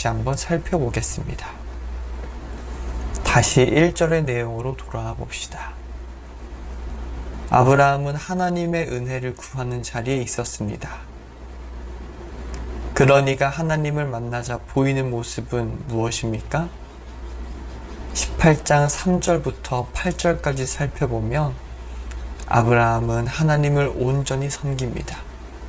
다시 한번 살펴보겠습니다. 다시 1절의 내용으로 돌아와 봅시다. 아브라함은 하나님의 은혜를 구하는 자리에 있었습니다. 그러니까 하나님을 만나자 보이는 모습은 무엇입니까? 18장 3절부터 8절까지 살펴보면 아브라함은 하나님을 온전히 섬깁니다.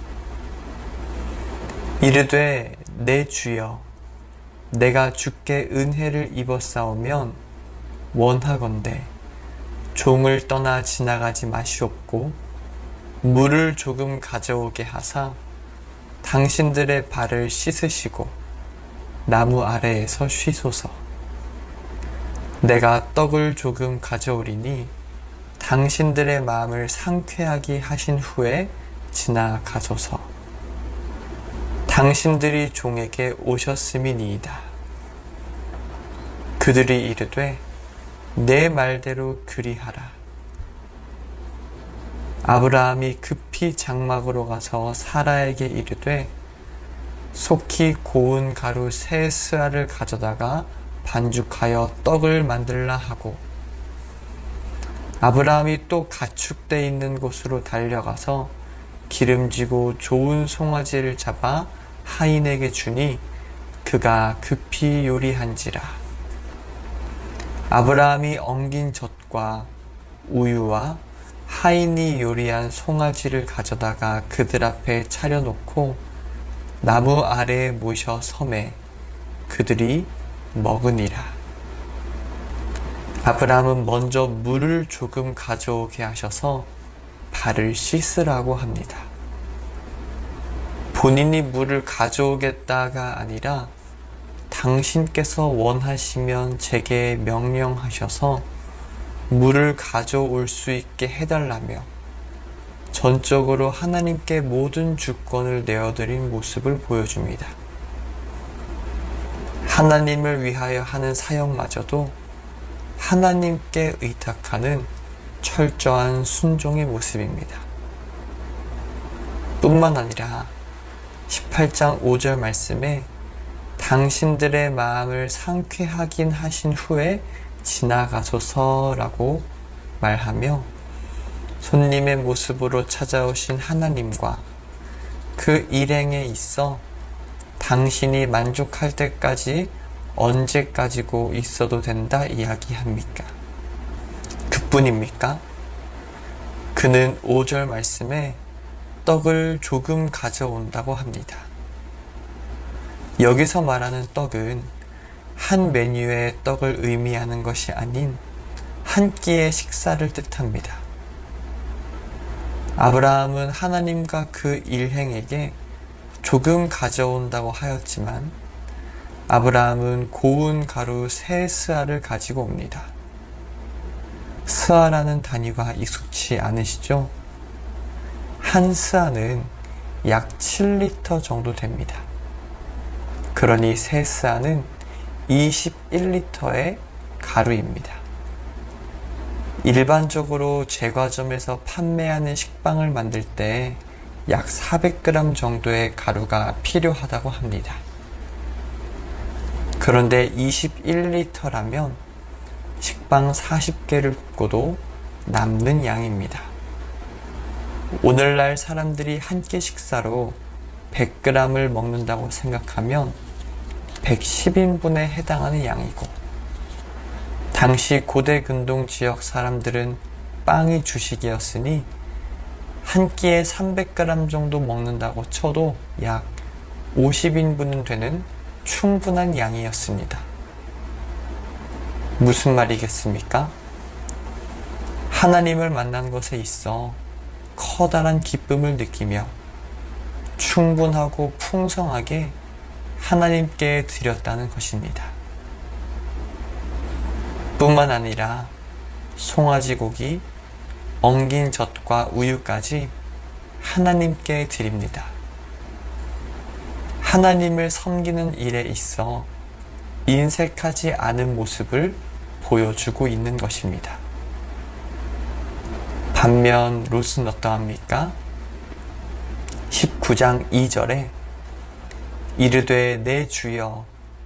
이르되 내 주여 내가 주께 은혜를 입었사오면 원하건대 종을 떠나 지나가지 마시옵고 물을 조금 가져오게 하사 당신들의 발을 씻으시고 나무 아래에서 쉬소서. 내가 떡을 조금 가져오리니 당신들의 마음을 상쾌하게 하신 후에 지나가소서. 당신들이 종에게 오셨음이니이다. 그들이 이르되 내 말대로 그리하라. 아브라함이 급히 장막으로 가서 사라에게 이르되 속히 고운 가루 세 스아를 가져다가 반죽하여 떡을 만들라 하고 아브라함이 또 가축대 있는 곳으로 달려가서 기름지고 좋은 송아지를 잡아 하인에게 주니 그가 급히 요리한지라. 아브라함이 엉긴 젖과 우유와 하인이 요리한 송아지를 가져다가 그들 앞에 차려놓고 나무 아래에 모셔 섬에 그들이 먹으니라. 아브라함은 먼저 물을 조금 가져오게 하셔서 발을 씻으라고 합니다. 본인이 물을 가져오겠다가 아니라 당신께서 원하시면 제게 명령하셔서 물을 가져올 수 있게 해달라며 전적으로 하나님께 모든 주권을 내어드린 모습을 보여줍니다. 하나님을 위하여 하는 사역마저도 하나님께 의탁하는 철저한 순종의 모습입니다. 뿐만 아니라 18장 5절 말씀에 당신들의 마음을 상쾌하긴 하신 후에 지나가소서라고 말하며 손님의 모습으로 찾아오신 하나님과 그 일행에 있어 당신이 만족할 때까지 언제까지고 있어도 된다 이야기합니까? 그뿐입니까? 그는 5절 말씀에 떡을 조금 가져온다고 합니다. 여기서 말하는 떡은 한 메뉴의 떡을 의미하는 것이 아닌 한 끼의 식사를 뜻합니다. 아브라함은 하나님과 그 일행에게 조금 가져온다고 하였지만 아브라함은 고운 가루 세 스아를 가지고 옵니다. 스아라는 단위가 익숙치 않으시죠? 한 스아는 약 7리터 정도 됩니다. 그러니 세 스아는 21리터의 가루입니다. 일반적으로 제과점에서 판매하는 식빵을 만들 때 약 400g 정도의 가루가 필요하다고 합니다. 그런데 21리터라면 식빵 40개를 굽고도 남는 양입니다. 오늘날 사람들이 한 끼 식사로 100g을 먹는다고 생각하면 110인분에 해당하는 양이고, 당시 고대 근동 지역 사람들은 빵이 주식이었으니 한 끼에 300g 정도 먹는다고 쳐도 약 50인분은 되는 충분한 양이었습니다. 무슨 말이겠습니까? 하나님을 만난 것에 있어 커다란 기쁨을 느끼며 충분하고 풍성하게 하나님께 드렸다는 것입니다. 뿐만 아니라 송아지 고기, 엉긴 젖과 우유까지 하나님께 드립니다. 하나님을 섬기는 일에 있어 인색하지 않은 모습을 보여주고 있는 것입니다. 반면 롯은 어떠합니까? 19장 2절에 이르되 내 주여